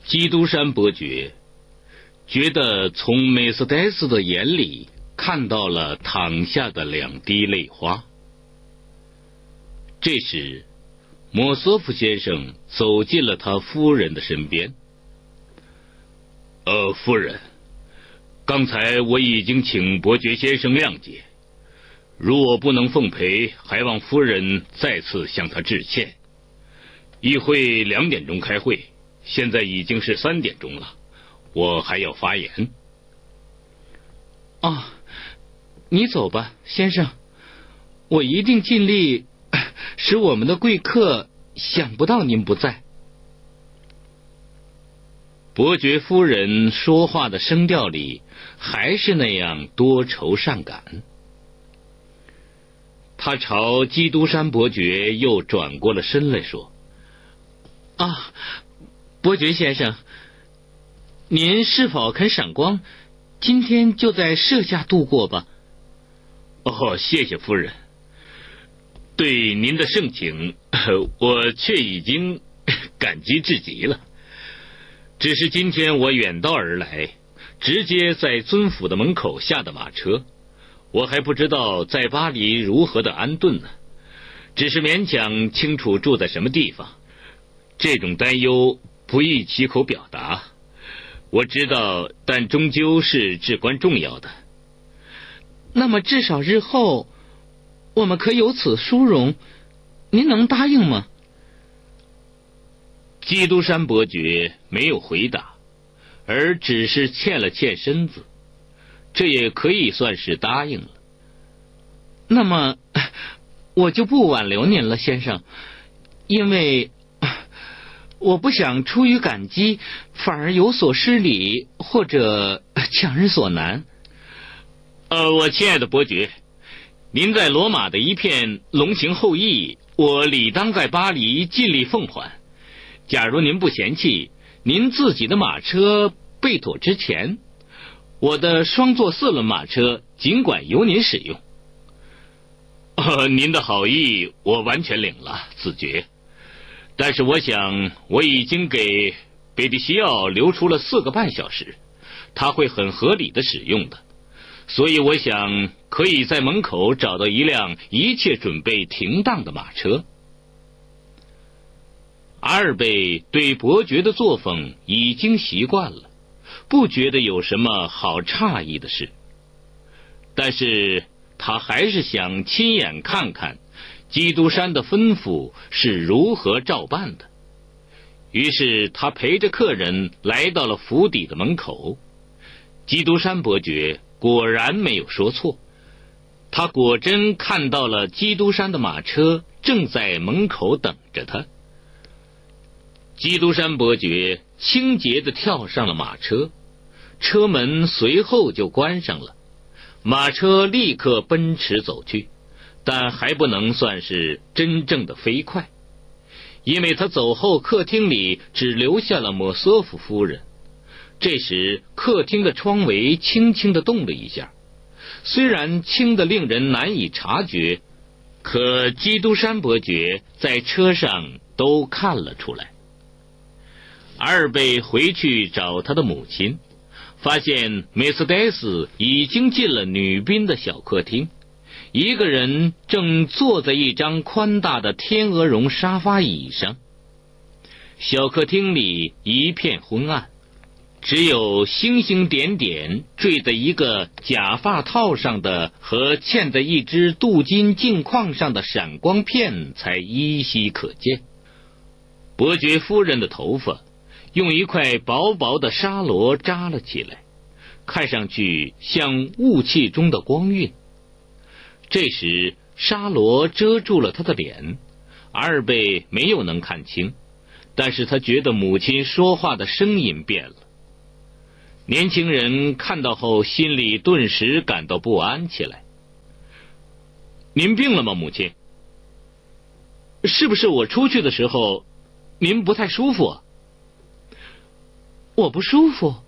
基督山伯爵觉得从梅斯黛斯的眼里看到了淌下的2滴泪花。这时莫索夫先生走进了他夫人的身边。夫人，刚才我已经请伯爵先生谅解，如我不能奉陪，还望夫人再次向他致歉。议会2点钟开会，现在已经是3点钟了，我还要发言。 你走吧，先生，我一定尽力使我们的贵客想不到您不在。 伯爵夫人说话的声调里还是那样多愁善感。他朝基督山伯爵又转过了身来说： 伯爵先生，您是否肯赏光，今天就在舍下度过吧？ 谢谢夫人。对您的盛情，我却已经感激至极了。只是今天我远道而来，直接在尊府的门口下的马车，我还不知道在巴黎如何的安顿呢，只是勉强清楚住在什么地方。这种担忧不易启口表达，我知道，但终究是至关重要的。 那么至少日后我们可有此殊荣，您能答应吗？ 基督山伯爵没有回答，而只是欠了欠身子，这也可以算是答应了。 那么我就不挽留您了，先生，因为我不想出于感激反而有所失礼，或者强人所难。 我亲爱的伯爵，您在罗马的一片龙行厚谊，我理当在巴黎尽力奉还。假如您不嫌弃，您自己的马车备妥之前，我的双座4轮马车尽管由您使用。您的好意我完全领了，子爵。但是我想我已经给贝蒂西奥留出了4个半小时，他会很合理的使用的，所以我想可以在门口找到一辆一切准备停当的马车。阿尔贝对伯爵的作风已经习惯了，不觉得有什么好诧异的事，但是他还是想亲眼看看基督山的吩咐是如何照办的。于是他陪着客人来到了府邸的门口。基督山伯爵果然没有说错，他果真看到了基督山的马车正在门口等着他。基督山伯爵轻捷地跳上了马车，车门随后就关上了，马车立刻奔驰走去，但还不能算是真正的飞快，因为他走后客厅里只留下了莫索夫夫人。这时客厅的窗围轻轻地动了一下，虽然轻得令人难以察觉，可基督山伯爵在车上都看了出来。阿尔贝回去找他的母亲，发现梅斯黛斯已经进了女宾的小客厅，一个人正坐在一张宽大的天鹅绒沙发椅上。小客厅里一片昏暗，只有星星点点坠在一个假发套上的和嵌在一只镀金镜框上的闪光片才依稀可见。伯爵夫人的头发用一块薄薄的纱罗扎了起来，看上去像雾气中的光晕。这时纱罗遮住了他的脸，阿尔贝没有能看清，但是他觉得母亲说话的声音变了。年轻人看到后心里顿时感到不安起来。您病了吗，母亲？是不是我出去的时候您不太舒服啊？ 我不舒服？